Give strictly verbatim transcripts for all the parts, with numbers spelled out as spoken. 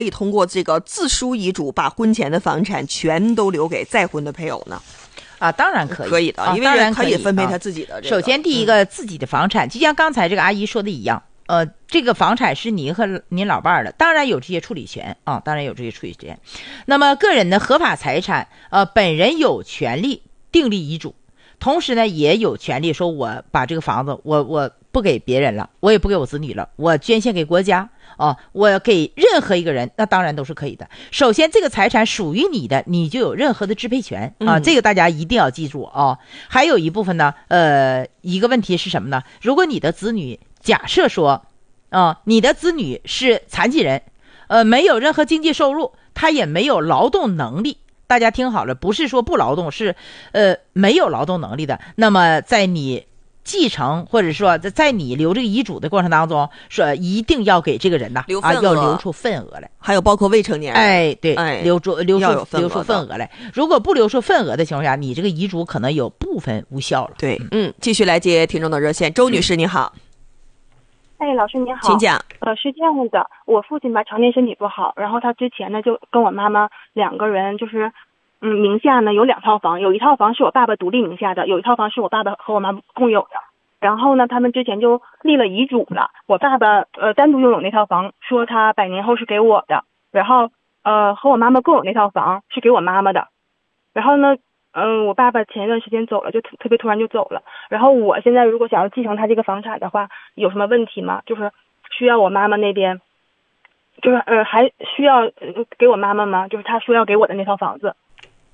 可以通过这个自书遗嘱把婚前的房产全都留给再婚的配偶呢？ 啊，当然可以， 可以的， 啊、 因为可以分配他自己的、这个啊。首先，第一个、嗯、自己的房产，就像刚才这个阿姨说的一样，呃，这个房产是您和您老伴儿的，当然有这些处理权啊，当然有这些处理权。那么，个人的合法财产，呃，本人有权利订立遗嘱，同时呢，也有权利说，我把这个房子，我我不给别人了，我也不给我子女了，我捐献给国家。哦，我给任何一个人，那当然都是可以的。首先，这个财产属于你的，你就有任何的支配权啊， 嗯、 这个大家一定要记住啊。还有一部分呢，呃，一个问题是什么呢？如果你的子女假设说，啊，你的子女是残疾人，呃，没有任何经济收入，他也没有劳动能力。大家听好了，不是说不劳动，是呃没有劳动能力的。那么在你继承或者说在你留这个遗嘱的过程当中，说一定要给这个人呐啊要留出份额来， 还有包括未成年人， 哎对， 哎留出留出留出份额来。如果不留出份额的情况下，你这个遗嘱可能有部分无效了。 对，嗯，继续来接听众的热线，周女士你好。 哎，老师你好， 请讲。 呃，是这样的，我父亲吧常年身体不好，然后他之前呢就跟我妈妈两个人就是。嗯，名下呢有两套房，有一套房是我爸爸独立名下的，有一套房是我爸爸和我妈共有的。然后呢，他们之前就立了遗嘱了，我爸爸呃单独拥有那套房，说他百年后是给我的，然后呃和我妈妈共有那套房是给我妈妈的。然后呢，嗯、呃，我爸爸前一段时间走了，就特别突然就走了。然后我现在如果想要继承他这个房产的话，有什么问题吗？就是需要我妈妈那边，就是呃还需要、呃、给我妈妈吗？就是他说要给我的那套房子。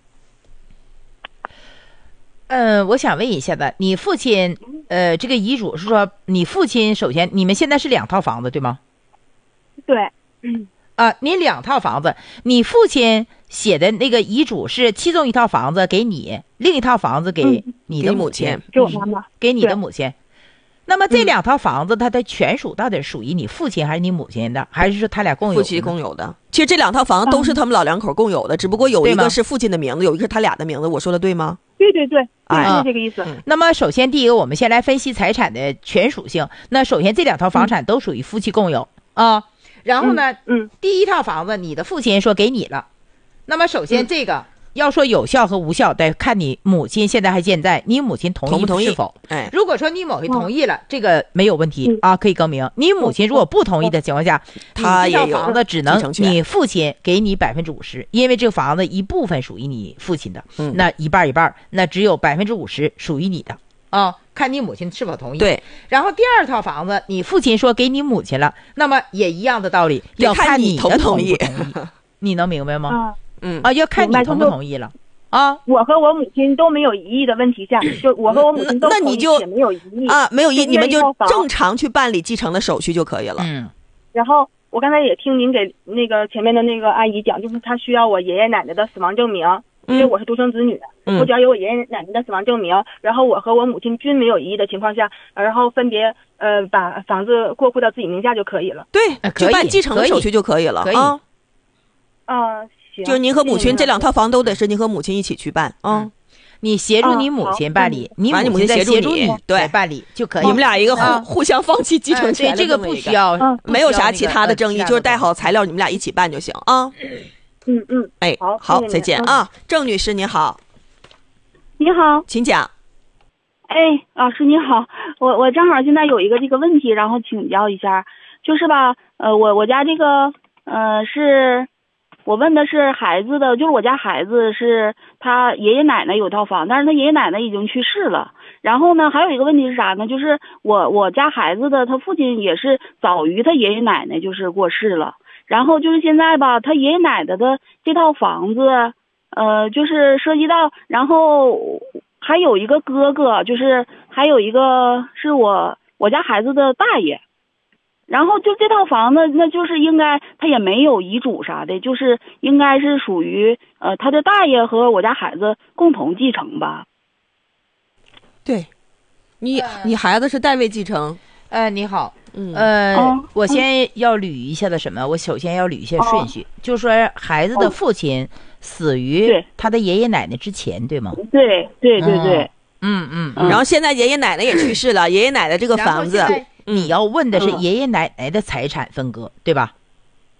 嗯、呃，我想问一下的，你父亲，呃，这个遗嘱是说你父亲首先，你们现在是两套房子对吗？ 对，嗯， 啊，你两套房子，你父亲写的那个遗嘱是其中一套房子给你，另一套房子给你的母亲， 嗯、 给我妈妈， 给你的母亲。那么这两套房子，它的权属到底属于你父亲还是你母亲的，还是说他俩共有的？ 夫妻共有的。其实这两套房子都是他们老两口共有的，只不过有一个是父亲的名字，有一个是他俩的名字。我说的对吗？ 对对对， 哎， 是这个意思。 嗯、那么首先第一个，我们先来分析财产的权属性。那首先这两套房产都属于夫妻共有、嗯、啊。然后呢， 嗯，嗯第一套房子你的父亲说给你了，那么首先这个。嗯要说有效和无效，得看你母亲现在还健在，你母亲同意同不同意是否？ 哎， 如果说你母亲同意了，嗯、这个没有问题、 嗯、 啊，可以更名。你母亲如果不同意的情况下， 他、嗯、 你这套房子只能你父亲给你百分之五十，因为这个房子一部分属于你父亲的， 嗯、 那一半一半，那只有百分之五十属于你的啊。看你母亲是否同意。 对。 然后第二套房子，你父亲说给你母亲了，那么也一样的道理，要看你的同不同意。 你能明白吗？ 嗯啊，要看你同不同意了。啊， 我和我母亲都没有异议的问题下，就我和我母亲都那你就也没有异议啊，没有异，你们就正常去办理继承的手续就可以了。 嗯。 然后我刚才也听您给那个前面的那个阿姨讲，就是她需要我爷爷奶奶的死亡证明，因为我是独生子女， 嗯、 我只要有我爷爷奶奶的死亡证明，然后我和我母亲均没有异议的情况下，然后分别呃把房子过户到自己名下就可以了。 对， 呃、 就办继承的手续就可以了。 可以啊。 啊。 就是您和母亲这两套房都得是您和母亲一起去办啊、嗯， 你协助你母亲办理， 哦、 你母亲再协助你对办理就可以。 你们俩一个互、 啊、 互相放弃继承权、 嗯，对这个不需要， 嗯、 不需要没有啥其他的争议， 那个、 就是带好材料，你们俩一起办就行啊。 嗯嗯， 哎， 好， 好， 谢谢再见啊，郑女士您好。 你好， 请讲。 哎，老师你好，我我正好现在有一个这个问题，然后请教一下，就是吧，呃，我我家这个呃是。我问的是孩子的，就是我家孩子是他爷爷奶奶有套房，但是他爷爷奶奶已经去世了。然后呢，还有一个问题是啥呢？就是我我家孩子的他父亲也是早于他爷爷奶奶就是过世了。然后就是现在吧，他爷爷奶奶的这套房子，呃，就是涉及到，然后还有一个哥哥，就是还有一个是我我家孩子的大爷。然后就这套房子，那就是应该他也没有遗嘱啥的，就是应该是属于呃他的大爷和我家孩子共同继承吧。 对，你、呃、你孩子是代位继承。 呃，你好， 嗯呃， 哦、 我先要捋一下的什么？我首先要捋一下顺序，哦、就是说孩子的父亲死于他的爷爷奶奶之前，对吗？ 对对对对， 嗯嗯嗯。 然后现在爷爷奶奶也去世了，爷爷奶奶这个房子。 你要问的是爷爷奶奶的财产分割，对吧？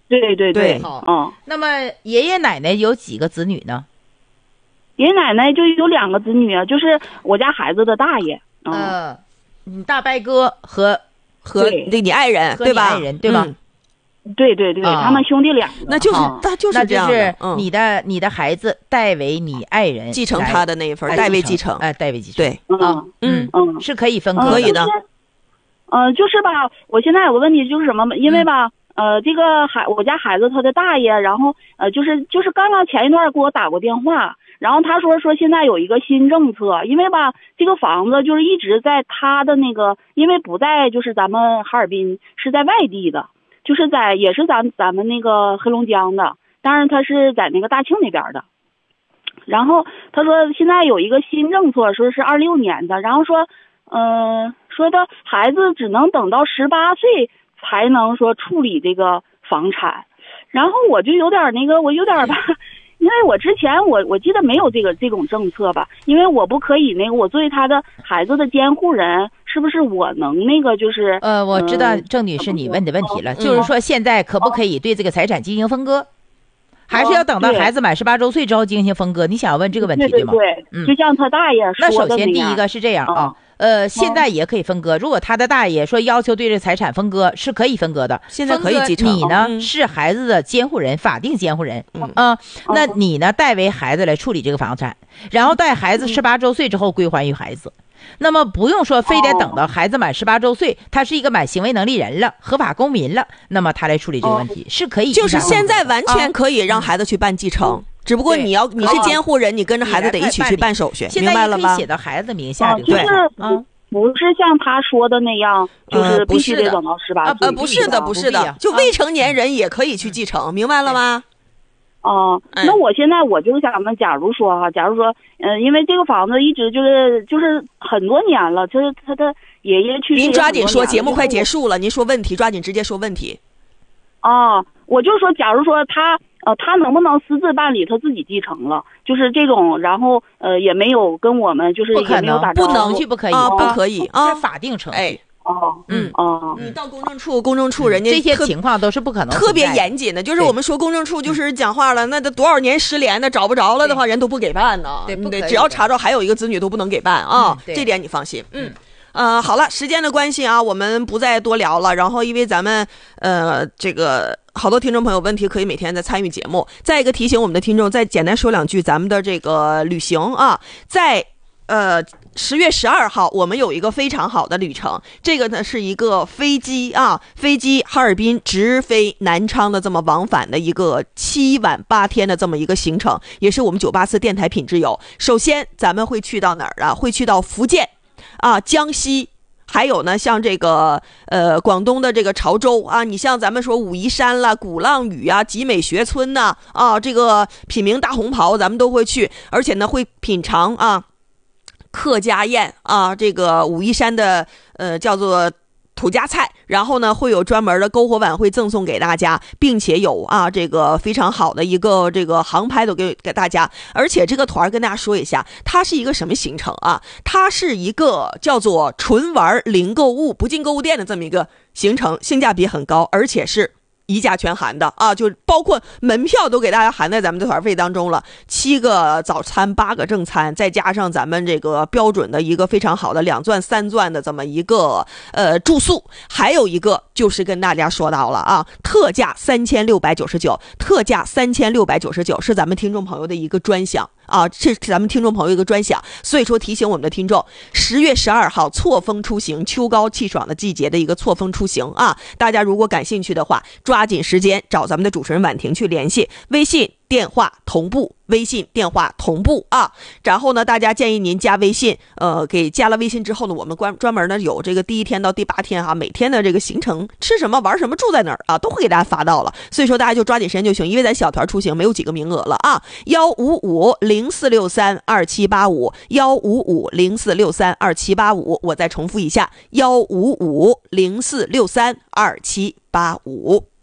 对对对好， 嗯， 那么爷爷奶奶有几个子女呢？ 爷爷奶奶就有两个子女啊，就是我家孩子的大爷。嗯、 呃，你大伯哥和和对你爱人和对吧？ 你爱人对吧？ 嗯对对对， 啊他们兄弟俩个。 那就是好那就是那这样的就是嗯你的你的孩子代为你爱人继承来他的那一份哎代为继承， 哎，代为继承， 对， 嗯啊， 嗯嗯， 嗯， 是可以分割嗯可以的。 就是呃，就是吧，我现在有个问题就是什么？因为吧，呃，这个孩我家孩子他的大爷，然后呃，就是就是刚刚前一段给我打过电话，然后他说说现在有一个新政策，因为吧，这个房子就是一直在他的那个，因为不在就是咱们哈尔滨，是在外地的，就是在也是咱咱们那个黑龙江的，当然他是在那个大庆那边的。然后他说现在有一个新政策，说是二六年的，然后说，嗯、呃，说他孩子只能等到十八岁才能说处理这个房产，然后我就有点那个，我有点吧，因为我之前我我记得没有这个这种政策吧，因为我不可以那个，我作为他的孩子的监护人，是不是我能那个就是呃，我知道嗯郑女士你问的问题了， 嗯就是说现在可不可以对这个财产进行分割？还是要等到对孩子满十八周岁之后进行分割？你想要问这个问题吗？ 对对对， 嗯就像他大爷那首说的样先第一个是这样啊，呃，现在也可以分割。如果他的大爷说要求对这财产分割，是可以分割的。 现在可以继承分割你呢、 嗯是孩子的监护人，法定监护人， 嗯啊、那你呢代为孩子来处理这个房产，然后待孩子十八周岁之后归还于孩子。那么不用说非得等到孩子满十八周岁，他是一个满行为能力人了，合法公民了，那么他来处理这个问题、是可以。 就是现在完全啊可以让孩子去办继承，只不过对你要你是监护人，你跟着孩子得一起去办手续， 现在明白了吧也可以写？到孩子名下这个就是财产啊。 不是像他说的那样，就是呃不必须是的得等到十八啊岁。 呃，不是的，不是的不必啊， 就未成年人也可以去继承，明白了吗？ 哦、 嗯那我现在我就想问，假如说哈，假如说，嗯、因为这个房子一直就是就是很多年了，就是他的爷爷去世也您很多年了。 抓紧说，节目快结束。 束了，您说问题，抓紧直接说问题。 哦，我就说，假如说他呃，他能不能私自办理他自己继承了？就是这种，然后呃，也没有跟我们就是不可能也没有打，招呼不能程序不可以啊，不可以啊这，法定程序。 哎， 哦， 嗯哦， 你到公证处，公证处人家这些特情况都是不可能特别存在的严谨的，就是对我们说公证处就是讲话了，那都多少年失联的找不着了的话，人都不给办呢。 对不可以的只要查着还有一个子女都不能给办啊嗯，对这点你放心。嗯。呃，好了，时间的关系啊，我们不再多聊了。然后，因为咱们呃，这个好多听众朋友问题可以每天在参与节目。再一个提醒我们的听众，再简单说两句咱们的这个旅行啊，在呃十月十二号，我们有一个非常好的旅程。这个呢是一个飞机啊，飞机哈尔滨直飞南昌的这么往返的一个七晚八天的这么一个行程，也是我们九八四电台品质游。首先，咱们会去到哪儿啊？会去到福建。啊，江西，还有呢，像这个呃广东的这个潮州啊，你像咱们说武夷山啦、鼓浪屿啊、集美学村呐 啊, 啊，这个品茗大红袍咱们都会去，而且呢会品尝啊客家宴啊，这个武夷山的呃叫做土家菜，然后呢会有专门的篝火晚会赠送给大家，并且有啊这个非常好的一个这个航拍都给给大家。而且这个团跟大家说一下，它是一个什么行程啊？它是一个叫做纯玩零购物不进购物店的这么一个行程，性价比很高，而且是一价全含的啊，就包括门票都给大家含在咱们的团费当中了，七个早餐，八个正餐，再加上咱们这个标准的一个非常好的两钻三钻的这么一个呃住宿，还有一个就是跟大家说到了啊，特价三千六百九十九，特价三千六百九十九是咱们听众朋友的一个专享。啊，这是咱们听众朋友一个专享，所以说提醒我们的听众，十月十二号错峰出行，秋高气爽的季节的一个错峰出行啊！大家如果感兴趣的话，抓紧时间找咱们的主持人婉婷去联系，微信电话同步，微信电话同步啊。然后呢，大家建议您加微信，呃，给加了微信之后呢，我们关专门呢有这个第一天到第八天啊，每天的这个行程，吃什么玩什么住在哪儿啊，都会给大家发到了。所以说大家就抓紧时间就行，因为咱小团出行没有几个名额了啊，幺五五零四六三二七八五，幺五五零四六三二七八五，我再重复一下，幺五五零四六三二七八五。